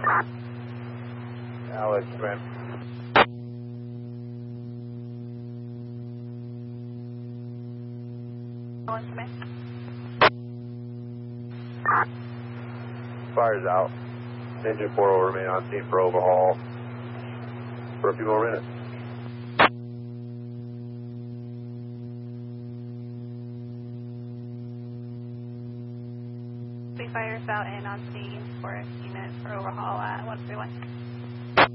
Alex, man. Fire's out. Engine 4 will remain on scene for overhaul for a few more minutes. Fire's out and on scene for a few minutes for overhaul at 131.